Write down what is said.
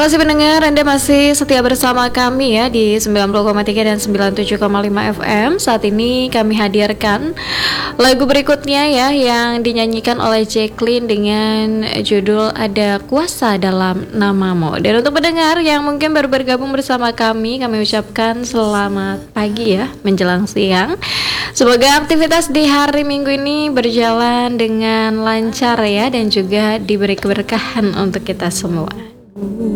Terima kasih pendengar, Anda masih setia bersama kami ya di 90,3 dan 97,5 FM. Saat ini kami hadirkan lagu berikutnya ya yang dinyanyikan oleh Jacqueline dengan judul Ada Kuasa Dalam Namamu. Dan untuk pendengar yang mungkin baru bergabung bersama kami ucapkan selamat pagi ya menjelang siang. Semoga aktivitas di hari Minggu ini berjalan dengan lancar ya dan juga diberi keberkahan untuk kita semua.